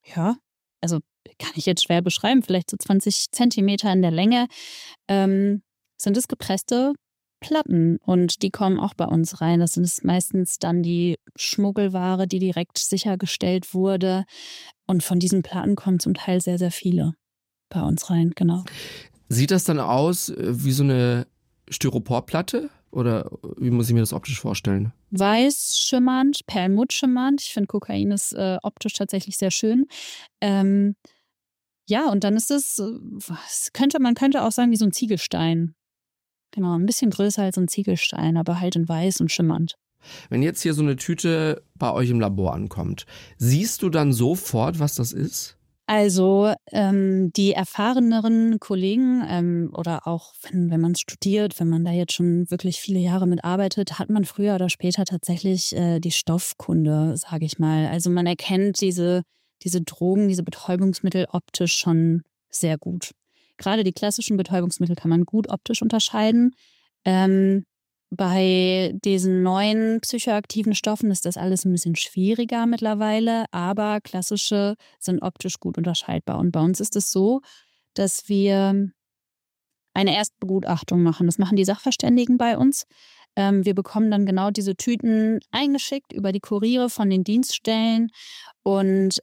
ja, also kann ich jetzt schwer beschreiben, vielleicht so 20 Zentimeter in der Länge, sind es gepresste Platten und die kommen auch bei uns rein. Das ist meistens dann die Schmuggelware, die direkt sichergestellt wurde. Und von diesen Platten kommen zum Teil sehr, sehr viele bei uns rein, genau. Sieht das dann aus wie so eine Styroporplatte? Oder wie muss ich mir das optisch vorstellen? Weiß schimmernd, Perlmutt schimmernd. Ich finde, Kokain ist optisch tatsächlich sehr schön. Ähm, ja, und dann ist man könnte auch sagen, wie so ein Ziegelstein. Genau, ein bisschen größer als ein Ziegelstein, aber halt in weiß und schimmernd. Wenn jetzt hier so eine Tüte bei euch im Labor ankommt, siehst du dann sofort, was das ist? Also die erfahreneren Kollegen oder auch wenn man studiert, wenn man da jetzt schon wirklich viele Jahre mitarbeitet, hat man früher oder später tatsächlich die Stoffkunde, sage ich mal. Also man erkennt diese Drogen, diese Betäubungsmittel optisch schon sehr gut. Gerade die klassischen Betäubungsmittel kann man gut optisch unterscheiden. Ähm, Bei diesen neuen psychoaktiven Stoffen ist das alles ein bisschen schwieriger mittlerweile, aber klassische sind optisch gut unterscheidbar. Und bei uns ist es so, dass wir eine Erstbegutachtung machen. Das machen die Sachverständigen bei uns. Wir bekommen dann genau diese Tüten eingeschickt über die Kuriere von den Dienststellen und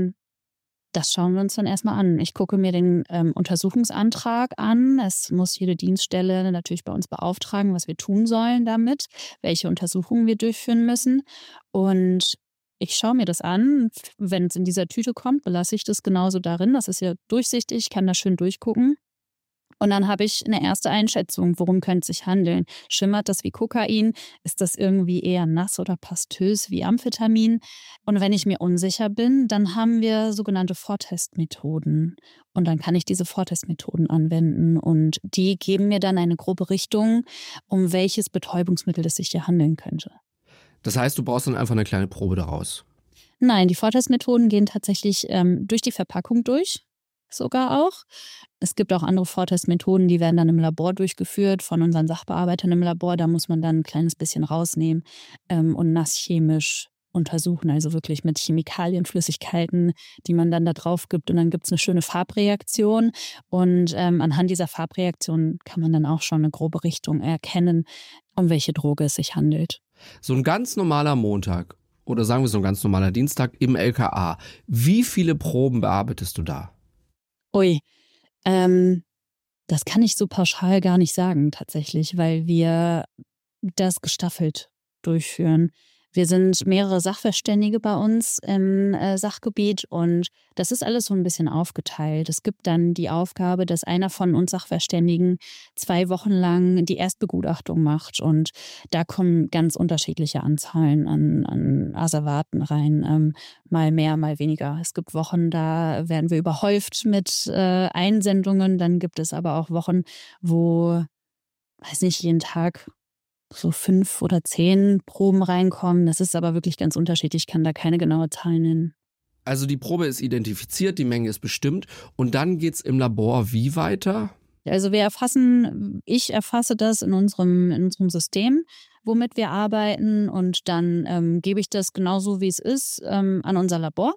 das schauen wir uns dann erstmal an. Ich gucke mir den Untersuchungsantrag an. Es muss jede Dienststelle natürlich bei uns beauftragen, was wir tun sollen damit, welche Untersuchungen wir durchführen müssen. Und ich schaue mir das an. Wenn es in dieser Tüte kommt, belasse ich das genauso darin. Das ist ja durchsichtig, ich kann da schön durchgucken. Und dann habe ich eine erste Einschätzung, worum könnte es sich handeln. Schimmert das wie Kokain? Ist das irgendwie eher nass oder pastös wie Amphetamin? Und wenn ich mir unsicher bin, dann haben wir sogenannte Vortestmethoden. Und dann kann ich diese Vortestmethoden anwenden. Und die geben mir dann eine grobe Richtung, um welches Betäubungsmittel es sich hier handeln könnte. Das heißt, du brauchst dann einfach eine kleine Probe daraus. Nein, die Vortestmethoden gehen tatsächlich durch die Verpackung durch. Sogar auch. Es gibt auch andere Vortestmethoden, die werden dann im Labor durchgeführt von unseren Sachbearbeitern im Labor. Da muss man dann ein kleines bisschen rausnehmen und nasschemisch untersuchen, also wirklich mit Chemikalien, Flüssigkeiten, die man dann da drauf gibt. Und dann gibt es eine schöne Farbreaktion. Und anhand dieser Farbreaktion kann man dann auch schon eine grobe Richtung erkennen, um welche Droge es sich handelt. So ein ganz normaler Montag oder sagen wir so ein ganz normaler Dienstag im LKA. Wie viele Proben bearbeitest du da? Ui, das kann ich so pauschal gar nicht sagen tatsächlich, weil wir das gestaffelt durchführen. Wir sind mehrere Sachverständige bei uns im Sachgebiet und das ist alles so ein bisschen aufgeteilt. Es gibt dann die Aufgabe, dass einer von uns Sachverständigen 2 Wochen lang die Erstbegutachtung macht und da kommen ganz unterschiedliche Anzahlen an Asservaten rein, mal mehr, mal weniger. Es gibt Wochen, da werden wir überhäuft mit Einsendungen, dann gibt es aber auch Wochen, wo, weiß nicht, jeden Tag so 5 oder 10 Proben reinkommen. Das ist aber wirklich ganz unterschiedlich. Ich kann da keine genaue Zahl nennen. Also die Probe ist identifiziert, die Menge ist bestimmt und dann geht's im Labor wie weiter? Also ich erfasse das in unserem System, womit wir arbeiten und dann gebe ich das genauso, wie es ist, an unser Labor.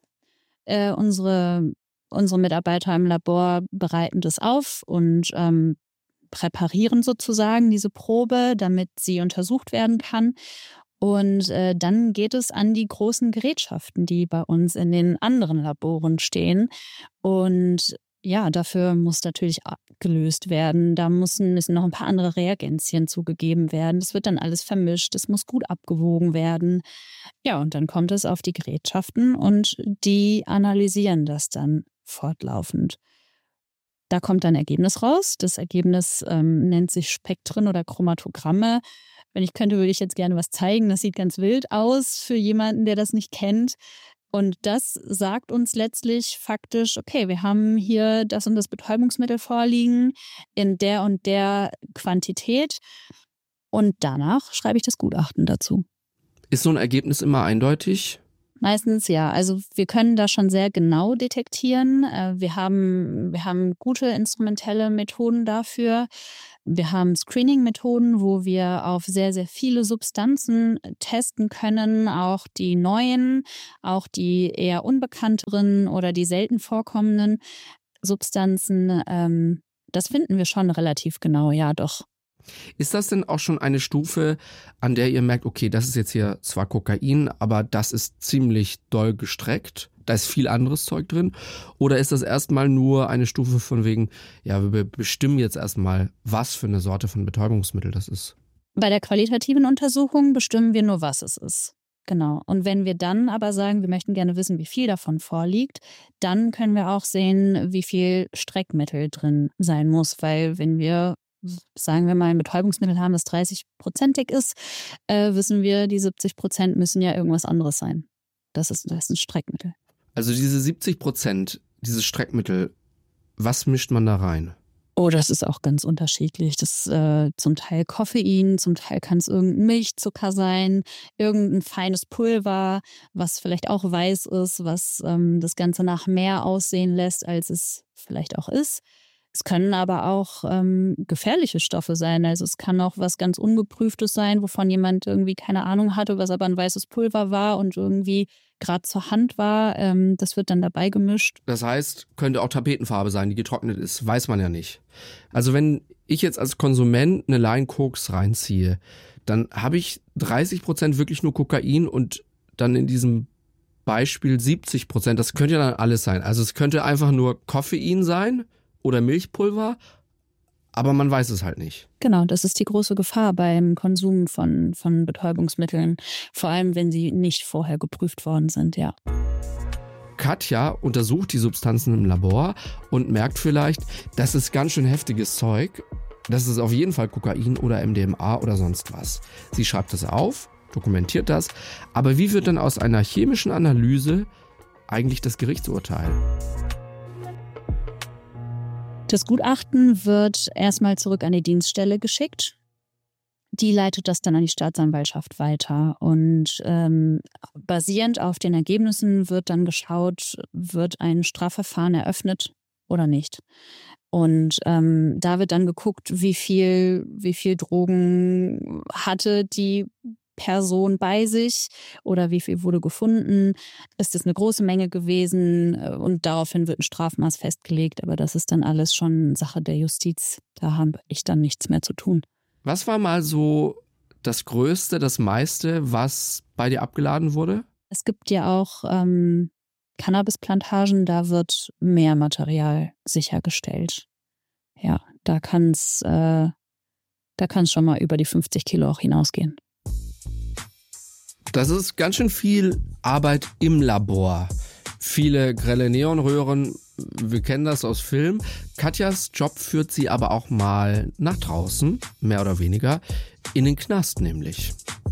Unsere Mitarbeiter im Labor bereiten das auf und präparieren sozusagen diese Probe, damit sie untersucht werden kann. Und dann geht es an die großen Gerätschaften, die bei uns in den anderen Laboren stehen. Und ja, dafür muss natürlich abgelöst werden. Da müssen noch ein paar andere Reagenzien zugegeben werden. Das wird dann alles vermischt. Es muss gut abgewogen werden. Ja, und dann kommt es auf die Gerätschaften und die analysieren das dann fortlaufend. Da kommt dann ein Ergebnis raus. Das Ergebnis nennt sich Spektren oder Chromatogramme. Wenn ich könnte, würde ich jetzt gerne was zeigen. Das sieht ganz wild aus für jemanden, der das nicht kennt. Und das sagt uns letztlich faktisch, okay, wir haben hier das und das Betäubungsmittel vorliegen in der und der Quantität. Und danach schreibe ich das Gutachten dazu. Ist so ein Ergebnis immer eindeutig? Meistens ja. Also wir können da schon sehr genau detektieren. Wir haben gute instrumentelle Methoden dafür. Wir haben Screening-Methoden, wo wir auf sehr, sehr viele Substanzen testen können, auch die neuen, auch die eher unbekannteren oder die selten vorkommenden Substanzen. Das finden wir schon relativ genau, ja doch. Ist das denn auch schon eine Stufe, an der ihr merkt, okay, das ist jetzt hier zwar Kokain, aber das ist ziemlich doll gestreckt, da ist viel anderes Zeug drin? Oder ist das erstmal nur eine Stufe von wegen, ja, wir bestimmen jetzt erstmal, was für eine Sorte von Betäubungsmittel das ist? Bei der qualitativen Untersuchung bestimmen wir nur, was es ist. Genau. Und wenn wir dann aber sagen, wir möchten gerne wissen, wie viel davon vorliegt, dann können wir auch sehen, wie viel Streckmittel drin sein muss. Weil wenn wir, sagen wir mal, ein Betäubungsmittel haben, das 30%ig ist, wissen wir, die 70% müssen ja irgendwas anderes sein. Das ist ein Streckmittel. Also diese 70%, dieses Streckmittel, was mischt man da rein? Oh, das ist auch ganz unterschiedlich. Das zum Teil Koffein, zum Teil kann es irgendein Milchzucker sein, irgendein feines Pulver, was vielleicht auch weiß ist, was das Ganze nach mehr aussehen lässt, als es vielleicht auch ist. Es können aber auch gefährliche Stoffe sein. Also es kann auch was ganz Ungeprüftes sein, wovon jemand irgendwie keine Ahnung hatte, was aber ein weißes Pulver war und irgendwie gerade zur Hand war. Das wird dann dabei gemischt. Das heißt, könnte auch Tapetenfarbe sein, die getrocknet ist, weiß man ja nicht. Also wenn ich jetzt als Konsument eine Line Koks reinziehe, dann habe ich 30% wirklich nur Kokain und dann in diesem Beispiel 70%. Das könnte ja dann alles sein. Also es könnte einfach nur Koffein sein oder Milchpulver, aber man weiß es halt nicht. Genau, das ist die große Gefahr beim Konsum von Betäubungsmitteln, vor allem wenn sie nicht vorher geprüft worden sind, ja. Katja untersucht die Substanzen im Labor und merkt vielleicht, das ist ganz schön heftiges Zeug. Das ist auf jeden Fall Kokain oder MDMA oder sonst was. Sie schreibt es auf, dokumentiert das, aber wie wird dann aus einer chemischen Analyse eigentlich das Gerichtsurteil? Das Gutachten wird erstmal zurück an die Dienststelle geschickt. Die leitet das dann an die Staatsanwaltschaft weiter. Und basierend auf den Ergebnissen wird dann geschaut, wird ein Strafverfahren eröffnet oder nicht. Und da wird dann geguckt, wie viel Drogen hatte die Person bei sich oder wie viel wurde gefunden. Ist es eine große Menge gewesen und daraufhin wird ein Strafmaß festgelegt. Aber das ist dann alles schon Sache der Justiz. Da habe ich dann nichts mehr zu tun. Was war mal so das Größte, das meiste, was bei dir abgeladen wurde? Es gibt ja auch Cannabisplantagen, da wird mehr Material sichergestellt. Ja, da kann es schon mal über die 50 Kilo auch hinausgehen. Das ist ganz schön viel Arbeit im Labor. Viele grelle Neonröhren, wir kennen das aus Film. Katjas Job führt sie aber auch mal nach draußen, mehr oder weniger, in den Knast nämlich.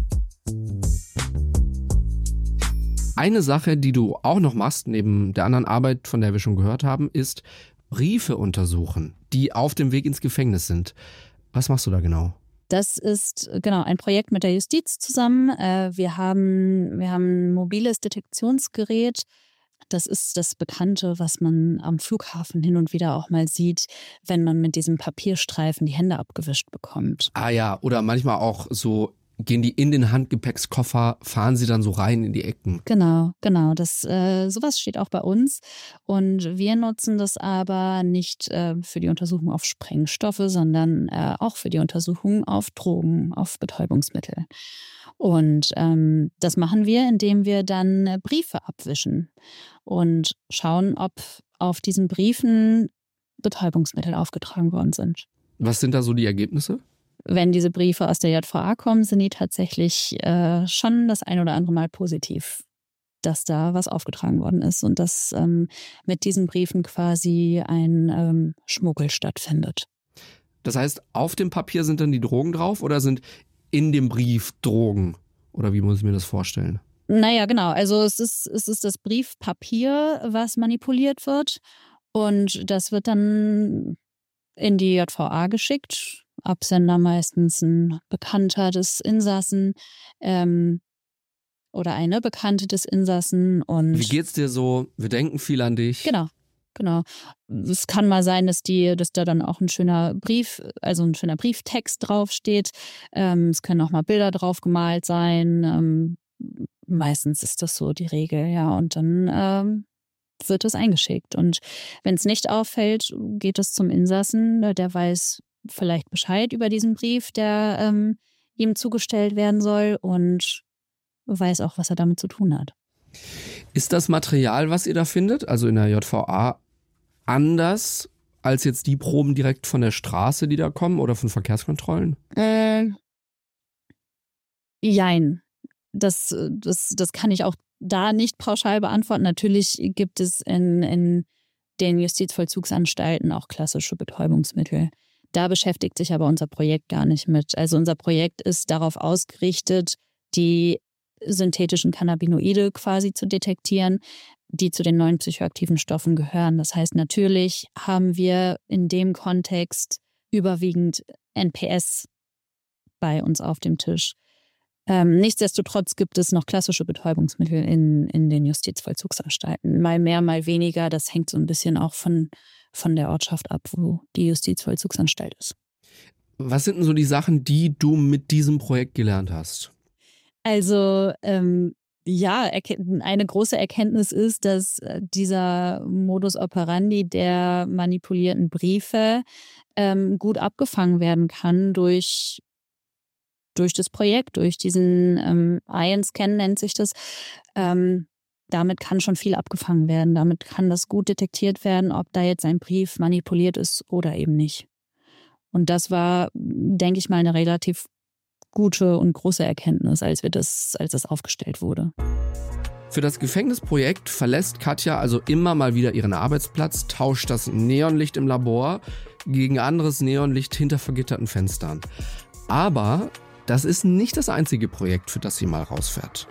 Eine Sache, die du auch noch machst, neben der anderen Arbeit, von der wir schon gehört haben, ist Briefe untersuchen, die auf dem Weg ins Gefängnis sind. Was machst du da genau? Das ist genau ein Projekt mit der Justiz zusammen. Wir haben ein mobiles Detektionsgerät. Das ist das Bekannte, was man am Flughafen hin und wieder auch mal sieht, wenn man mit diesem Papierstreifen die Hände abgewischt bekommt. Ah ja, oder manchmal auch so, gehen die in den Handgepäckskoffer, fahren sie dann so rein in die Ecken. Genau. Sowas steht auch bei uns. Und wir nutzen das aber nicht für die Untersuchung auf Sprengstoffe, sondern auch für die Untersuchung auf Drogen, auf Betäubungsmittel. Und das machen wir, indem wir dann Briefe abwischen und schauen, ob auf diesen Briefen Betäubungsmittel aufgetragen worden sind. Was sind da so die Ergebnisse? Wenn diese Briefe aus der JVA kommen, sind die tatsächlich schon das ein oder andere Mal positiv, dass da was aufgetragen worden ist und dass mit diesen Briefen quasi ein Schmuggel stattfindet. Das heißt, auf dem Papier sind dann die Drogen drauf oder sind in dem Brief Drogen? Oder wie muss ich mir das vorstellen? Naja, genau. Also es ist das Briefpapier, was manipuliert wird. Und das wird dann in die JVA geschickt. Absender meistens ein Bekannter des Insassen. oder eine Bekannte des Insassen. Und wie geht's dir so? Wir denken viel an dich. Genau. Es kann mal sein, dass da dann auch ein schöner Brieftext draufsteht. Es können auch mal Bilder drauf gemalt sein. Meistens ist das so die Regel, ja. Und dann wird es eingeschickt. Und wenn es nicht auffällt, geht es zum Insassen. Der weiß vielleicht Bescheid über diesen Brief, der ihm zugestellt werden soll, und weiß auch, was er damit zu tun hat. Ist das Material, was ihr da findet, also in der JVA, anders als jetzt die Proben direkt von der Straße, die da kommen, oder von Verkehrskontrollen? Jein. Das kann ich auch da nicht pauschal beantworten. Natürlich gibt es in den Justizvollzugsanstalten auch klassische Betäubungsmittel. Da beschäftigt sich aber unser Projekt gar nicht mit. Also unser Projekt ist darauf ausgerichtet, die synthetischen Cannabinoide quasi zu detektieren, die zu den neuen psychoaktiven Stoffen gehören. Das heißt, natürlich haben wir in dem Kontext überwiegend NPS bei uns auf dem Tisch. Nichtsdestotrotz gibt es noch klassische Betäubungsmittel in den Justizvollzugsanstalten. Mal mehr, mal weniger. Das hängt so ein bisschen auch von der Ortschaft ab, wo die Justizvollzugsanstalt ist. Was sind denn so die Sachen, die du mit diesem Projekt gelernt hast? Also eine große Erkenntnis ist, dass dieser Modus operandi der manipulierten Briefe gut abgefangen werden kann durch das Projekt, durch diesen Ion-Scan nennt sich das. Damit kann schon viel abgefangen werden. Damit kann das gut detektiert werden, ob da jetzt ein Brief manipuliert ist oder eben nicht. Und das war, denke ich mal, eine relativ gute und große Erkenntnis, als das aufgestellt wurde. Für das Gefängnisprojekt verlässt Katja also immer mal wieder ihren Arbeitsplatz, tauscht das Neonlicht im Labor gegen anderes Neonlicht hinter vergitterten Fenstern. Aber das ist nicht das einzige Projekt, für das sie mal rausfährt.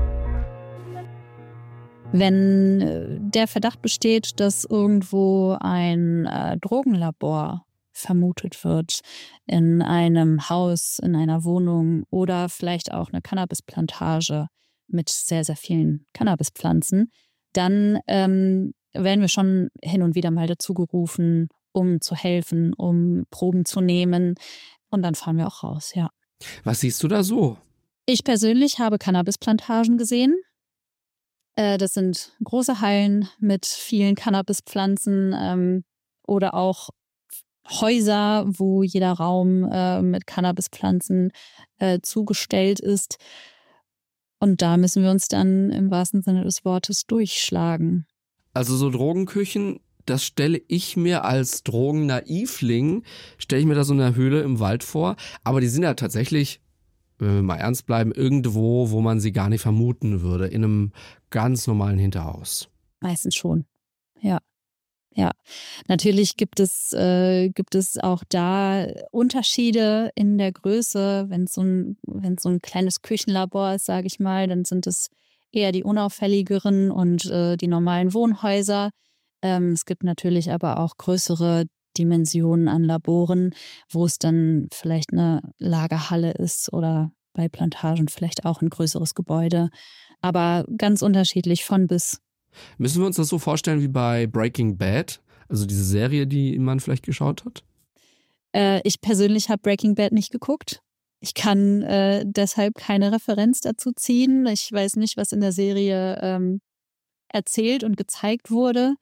Wenn der Verdacht besteht, dass irgendwo ein Drogenlabor vermutet wird, in einem Haus, in einer Wohnung oder vielleicht auch eine Cannabisplantage mit sehr, sehr vielen Cannabispflanzen, dann werden wir schon hin und wieder mal dazu gerufen, um zu helfen, um Proben zu nehmen. Und dann fahren wir auch raus, ja. Was siehst du da so? Ich persönlich habe Cannabisplantagen gesehen. Das sind große Hallen mit vielen Cannabispflanzen oder auch Häuser, wo jeder Raum mit Cannabispflanzen zugestellt ist. Und da müssen wir uns dann im wahrsten Sinne des Wortes durchschlagen. Also so Drogenküchen, das stelle ich mir als Drogennaivling, stelle ich mir da so eine Höhle im Wald vor. Aber die sind ja tatsächlich, wenn wir mal ernst bleiben, irgendwo, wo man sie gar nicht vermuten würde, in einem ganz normalen Hinterhaus. Meistens schon, ja. Ja, natürlich gibt es auch da Unterschiede in der Größe. Wenn es so ein kleines Küchenlabor ist, sage ich mal, dann sind es eher die unauffälligeren und die normalen Wohnhäuser. Es gibt natürlich aber auch größere Dimensionen an Laboren, wo es dann vielleicht eine Lagerhalle ist oder bei Plantagen vielleicht auch ein größeres Gebäude. Aber ganz unterschiedlich von bis. Müssen wir uns das so vorstellen wie bei Breaking Bad? Also diese Serie, die man vielleicht geschaut hat? Ich persönlich habe Breaking Bad nicht geguckt. Ich kann deshalb keine Referenz dazu ziehen. Ich weiß nicht, was in der Serie erzählt und gezeigt wurde.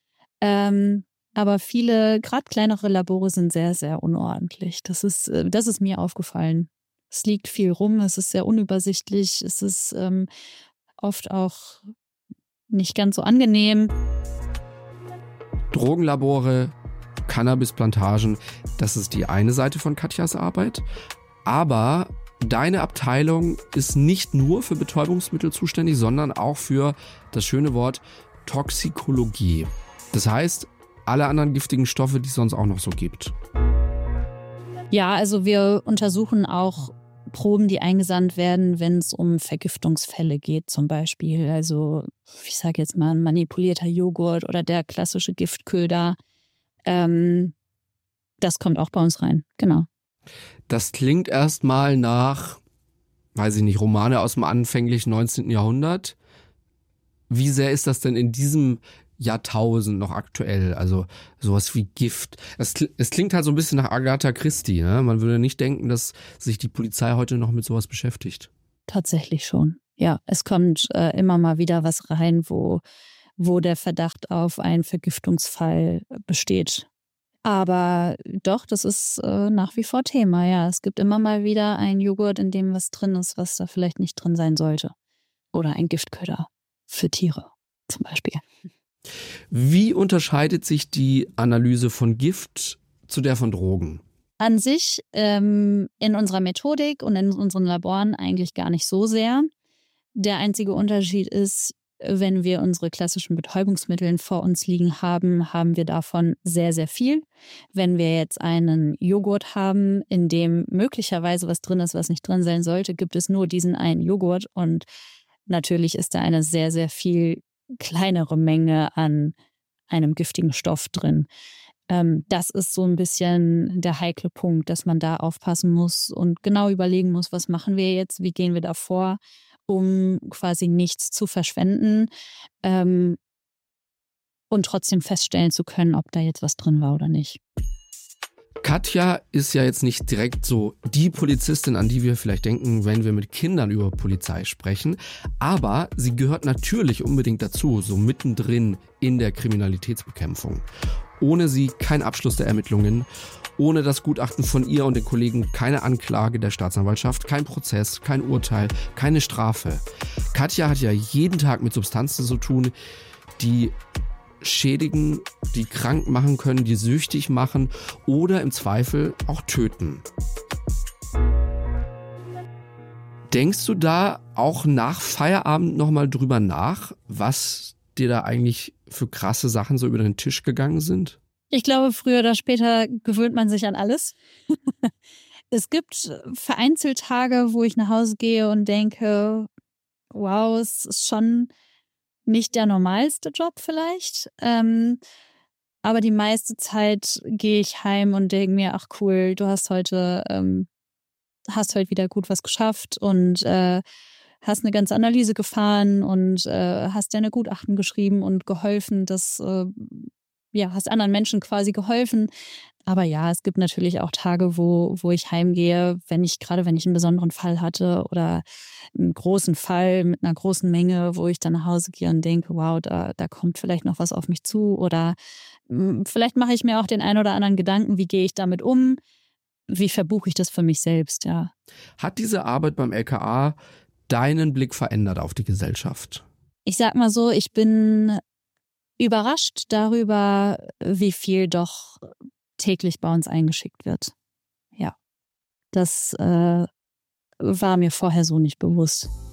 Aber viele, gerade kleinere Labore sind sehr, sehr unordentlich. Das ist mir aufgefallen. Es liegt viel rum, es ist sehr unübersichtlich, es ist oft auch nicht ganz so angenehm. Drogenlabore, Cannabisplantagen, das ist die eine Seite von Katjas Arbeit. Aber deine Abteilung ist nicht nur für Betäubungsmittel zuständig, sondern auch für das schöne Wort Toxikologie. Das heißt, alle anderen giftigen Stoffe, die es sonst auch noch so gibt. Ja, also wir untersuchen auch Proben, die eingesandt werden, wenn es um Vergiftungsfälle geht zum Beispiel. Also ich sage jetzt mal ein manipulierter Joghurt oder der klassische Giftköder. Das kommt auch bei uns rein, genau. Das klingt erstmal nach weiß ich nicht, Romane aus dem anfänglichen 19. Jahrhundert. Wie sehr ist das denn in diesem Jahrtausend noch aktuell? Also sowas wie Gift. Es klingt halt so ein bisschen nach Agatha Christie. Ne? Man würde nicht denken, dass sich die Polizei heute noch mit sowas beschäftigt. Tatsächlich schon. Ja, es kommt immer mal wieder was rein, wo der Verdacht auf einen Vergiftungsfall besteht. Aber doch, das ist nach wie vor Thema. Ja, es gibt immer mal wieder einen Joghurt, in dem was drin ist, was da vielleicht nicht drin sein sollte. Oder ein Giftköder für Tiere zum Beispiel. Wie unterscheidet sich die Analyse von Gift zu der von Drogen? An sich in unserer Methodik und in unseren Laboren eigentlich gar nicht so sehr. Der einzige Unterschied ist, wenn wir unsere klassischen Betäubungsmittel vor uns liegen haben, haben wir davon sehr, sehr viel. Wenn wir jetzt einen Joghurt haben, in dem möglicherweise was drin ist, was nicht drin sein sollte, gibt es nur diesen einen Joghurt. Und natürlich ist da eine sehr, sehr viel kleinere Menge an einem giftigen Stoff drin. Das ist so ein bisschen der heikle Punkt, dass man da aufpassen muss und genau überlegen muss, was machen wir jetzt, wie gehen wir da vor, um quasi nichts zu verschwenden und trotzdem feststellen zu können, ob da jetzt was drin war oder nicht. Katja ist ja jetzt nicht direkt so die Polizistin, an die wir vielleicht denken, wenn wir mit Kindern über Polizei sprechen. Aber sie gehört natürlich unbedingt dazu, so mittendrin in der Kriminalitätsbekämpfung. Ohne sie kein Abschluss der Ermittlungen, ohne das Gutachten von ihr und den Kollegen keine Anklage der Staatsanwaltschaft, kein Prozess, kein Urteil, keine Strafe. Katja hat ja jeden Tag mit Substanzen zu tun, die schädigen, die krank machen können, die süchtig machen oder im Zweifel auch töten. Denkst du da auch nach Feierabend nochmal drüber nach, was dir da eigentlich für krasse Sachen so über den Tisch gegangen sind? Ich glaube, früher oder später gewöhnt man sich an alles. Es gibt vereinzelt Tage, wo ich nach Hause gehe und denke, wow, es ist schon nicht der normalste Job vielleicht. Aber die meiste Zeit gehe ich heim und denke mir, ach cool, du hast heute wieder gut was geschafft und hast eine ganze Analyse gefahren und hast deine Gutachten geschrieben und geholfen, hast anderen Menschen quasi geholfen. Aber ja, es gibt natürlich auch Tage, wo ich heimgehe, wenn ich einen besonderen Fall hatte oder einen großen Fall mit einer großen Menge, wo ich dann nach Hause gehe und denke, wow, da kommt vielleicht noch was auf mich zu. Oder vielleicht mache ich mir auch den einen oder anderen Gedanken, wie gehe ich damit um? Wie verbuche ich das für mich selbst, ja. Hat diese Arbeit beim LKA deinen Blick verändert auf die Gesellschaft? Ich sag mal so, ich bin überrascht darüber, wie viel doch täglich bei uns eingeschickt wird. Ja, das war mir vorher so nicht bewusst.